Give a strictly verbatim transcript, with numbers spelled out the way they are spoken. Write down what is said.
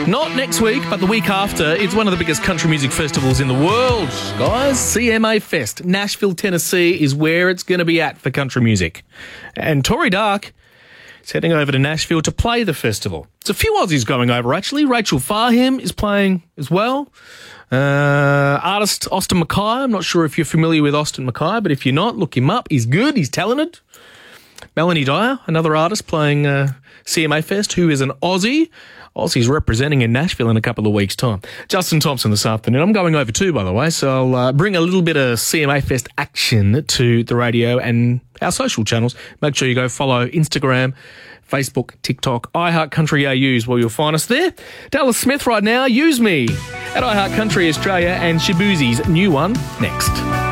Not next week, but the week after. It's one of the biggest country music festivals in the world, guys. C M A Fest. Nashville, Tennessee is where it's going to be at for country music. And Tori Dark is heading over to Nashville to play the festival. There's a few Aussies going over, actually. Rachel Farham is playing as well. Uh, artist Austin Mackay. I'm not sure if you're familiar with Austin Mackay, but if you're not, look him up. He's good. He's talented. Melanie Dyer, another artist playing uh, C M A Fest, who is an Aussie. Aussie's representing in Nashville in a couple of weeks' time. Justin Thompson this afternoon. I'm going over too, by the way, so I'll uh, bring a little bit of C M A Fest action to the radio and our social channels. Make sure you go follow Instagram, Facebook, TikTok, iHeartCountry A U is where you'll find us there. Dallas Smith right now, Use Me at iHeartCountry Australia, and Shabuzi's new one next.